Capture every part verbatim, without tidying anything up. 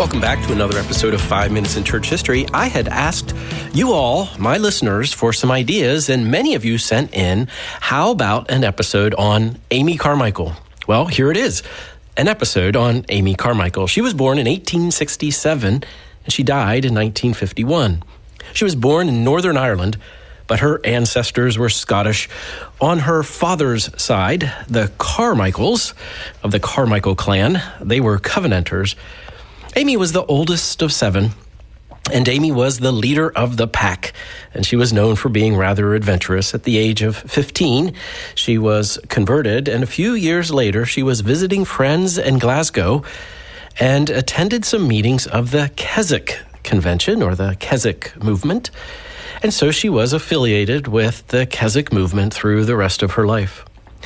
Welcome back to another episode of Five Minutes in Church History. I had asked you all, my listeners, for some ideas, and many of you sent in, how about an episode on Amy Carmichael? Well, here it is, an episode on Amy Carmichael. She was born in eighteen sixty-seven, and she died in nineteen fifty-one. She was born in Northern Ireland, but her ancestors were Scottish. On her father's side, the Carmichaels of the Carmichael clan, they were Covenanters. Amy was the oldest of seven, and Amy was the leader of the pack, and she was known for being rather adventurous. At the age of fifteen, she was converted, and a few years later, she was visiting friends in Glasgow and attended some meetings of the Keswick Convention, or the Keswick Movement, and so she was affiliated with the Keswick Movement through the rest of her life.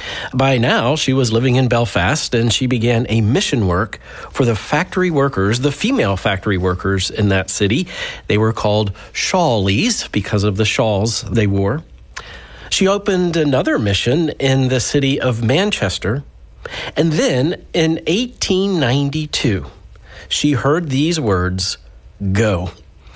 By now, she was living in Belfast, and she began a mission work for the factory workers, the female factory workers in that city. They were called shawlies because of the shawls they wore. She opened another mission in the city of Manchester, and then in eighteen ninety-two, she heard these words, "Go."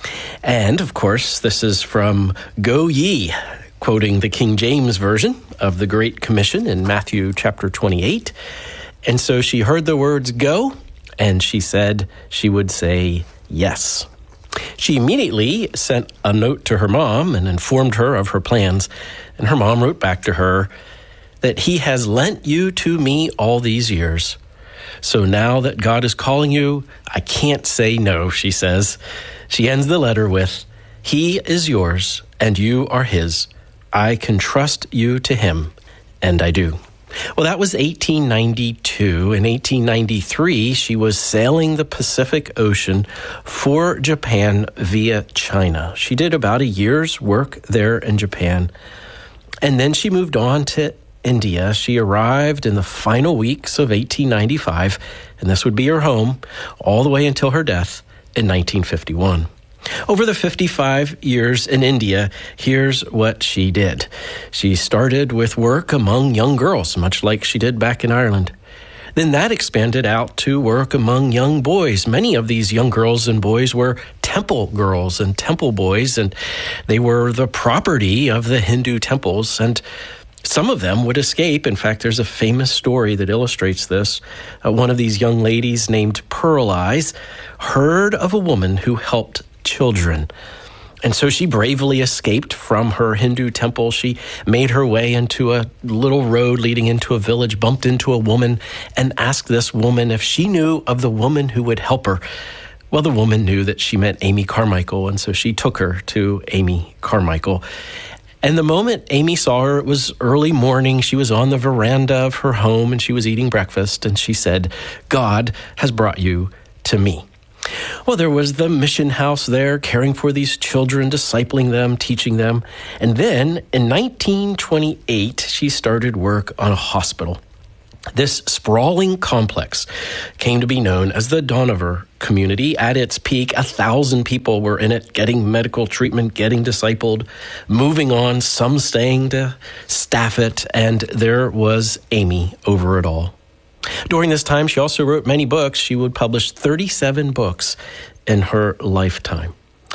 And, of course, this is from Go Ye, quoting the King James Version of the Great Commission in Matthew chapter twenty-eight. And so she heard the words "go," and she said she would say yes. She immediately sent a note to her mom and informed her of her plans. And her mom wrote back to her that "He has lent you to me all these years. So now that God is calling you, I can't say no," she says. She ends the letter with, "He is yours and you are his. I can trust you to him, and I do." Well, that was eighteen ninety-two. In eighteen ninety-three, she was sailing the Pacific Ocean for Japan via China. She did about a year's work there in Japan, and then she moved on to India. She arrived in the final weeks of eighteen ninety-five, and this would be her home all the way until her death in nineteen fifty-one. Over the fifty-five years in India, here's what she did. She started with work among young girls, much like she did back in Ireland. Then that expanded out to work among young boys. Many of these young girls and boys were temple girls and temple boys, and they were the property of the Hindu temples, and some of them would escape. In fact, there's a famous story that illustrates this. Uh, one of these young ladies named Pearl Eyes heard of a woman who helped children. And so she bravely escaped from her Hindu temple. She made her way into a little road leading into a village, bumped into a woman, and asked this woman if she knew of the woman who would help her. Well, the woman knew that she meant Amy Carmichael, and so she took her to Amy Carmichael. And the moment Amy saw her, it was early morning. She was on the veranda of her home, and she was eating breakfast, and she said, "God has brought you to me." Well, there was the mission house there, caring for these children, discipling them, teaching them. And then in nineteen twenty-eight, she started work on a hospital. This sprawling complex came to be known as the Dohnavur community. At its peak, a thousand people were in it, getting medical treatment, getting discipled, moving on, some staying to staff it, and there was Amy over it all. During this time, she also wrote many books. She would publish thirty-seven books in her lifetime.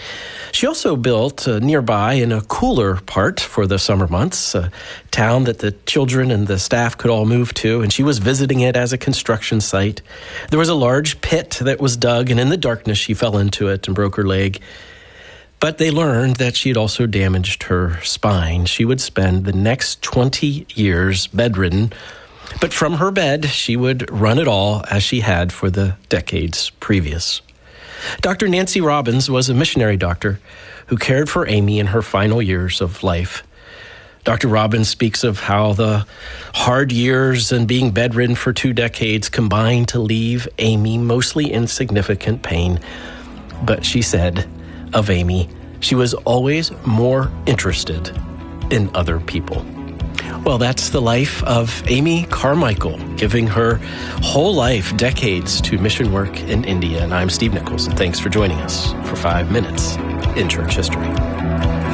She also built uh, nearby in a cooler part for the summer months, a town that the children and the staff could all move to, and she was visiting it as a construction site. There was a large pit that was dug, and in the darkness she fell into it and broke her leg. But they learned that she had also damaged her spine. She would spend the next twenty years bedridden, but from her bed she would run it all as she had for the decades previous. Doctor Nancy Robbins was a missionary doctor who cared for Amy in her final years of life. Doctor Robbins speaks of how the hard years and being bedridden for two decades combined to leave Amy mostly in significant pain. But she said of Amy, she was always more interested in other people. Well, that's the life of Amy Carmichael, giving her whole life, decades, to mission work in India. And I'm Steve Nichols, and thanks for joining us for Five Minutes in Church History.